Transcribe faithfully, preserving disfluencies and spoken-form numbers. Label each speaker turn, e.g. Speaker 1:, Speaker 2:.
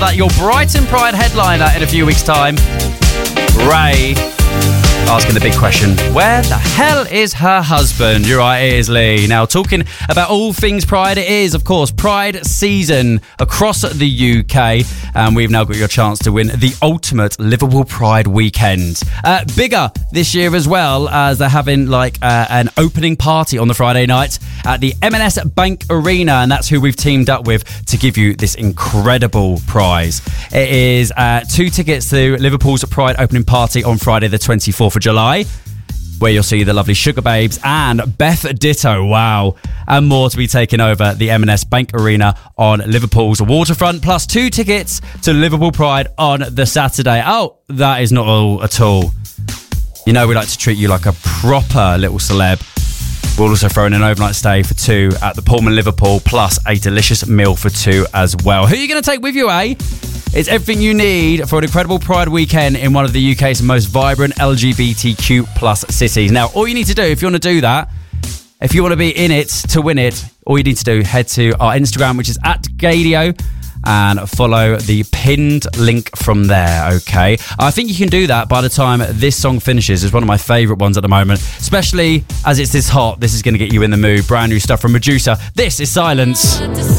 Speaker 1: That your Brighton Pride headliner in a few weeks' time, Ray, asking the big question, where the hell is her husband? You're right, it is Lee. Now, talking about all things Pride, it is, of course, Pride season across the U K, and we've now got your chance to win the ultimate Liverpool Pride weekend. Uh, bigger this year as well, as they're having like uh, an opening party on the Friday night at the M and S Bank Arena, and that's who we've teamed up with to give you this incredible prize. It is uh, two tickets to Liverpool's Pride opening party on Friday the twenty-fourth of July, where you'll see the lovely Sugar Babes and Beth Ditto, wow, and more to be taken over the M and S Bank Arena on Liverpool's waterfront, plus two tickets to Liverpool Pride on the Saturday. Oh, that is not all at all. You know we like to treat you like a proper little celeb. We'll also throw in an overnight stay for two at the Pullman Liverpool, plus a delicious meal for two as well. Who are you going to take with you, eh? It's everything you need for an incredible Pride weekend in one of the U K's most vibrant L G B T Q plus cities. Now, all you need to do, if you want to do that, if you want to be in it to win it, all you need to do, head to our Instagram, which is at Gadio, and follow the pinned link from there, okay? I think you can do that by the time this song finishes. It's one of my favourite ones at the moment, especially as it's this hot. This is going to get you in the mood. Brand new stuff from Medusa. This is Silence.